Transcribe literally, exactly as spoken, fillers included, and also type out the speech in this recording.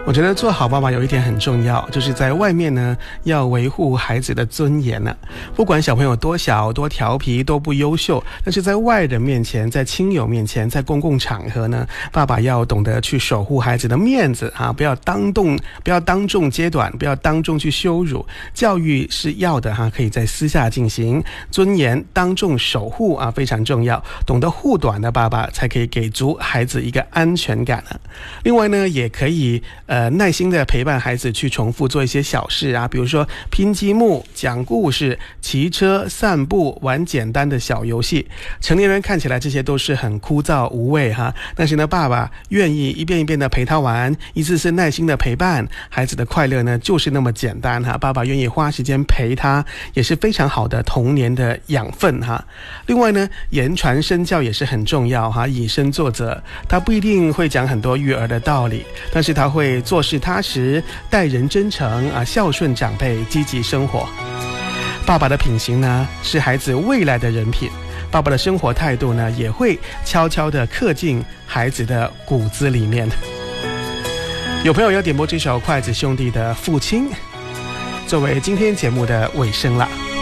我觉得做好爸爸有一点很重要，就是在外面呢要维护孩子的尊严呢、啊。不管小朋友多小、多调皮、多不优秀，但是在外人面前、在亲友面前、在公共场合呢，爸爸要懂得去守护孩子的面子啊，不要当众不要当众揭短，不要当众去羞辱。教育是要的哈、啊，可以在私下进行，尊严当众守护啊，非常重要。懂得护短的爸爸才可以给足孩子一个安全感啊。另外呢，也可以呃耐心的陪伴孩子去重复做一些小事啊，比如说拼积木、讲故事、骑车、散步、玩简单的小游戏。成年人看起来这些都是很枯燥无味哈，但是呢，爸爸愿意一遍一遍的陪他玩，一次次耐心的陪伴，孩子的快乐呢就是那么简单哈。爸爸愿意花时间陪他，也是非常好的童年的养分哈。另外呢，言传身教也是很重要哈，以身作则。他不一定会讲很多育儿的道理，但是他会做事踏实，待人真诚啊，孝顺长辈，积极生活。爸爸的品行呢，是孩子未来的人品。爸爸的生活态度呢，也会悄悄地刻进孩子的骨子里面。有朋友要点播这首筷子兄弟的父亲，作为今天节目的尾声了。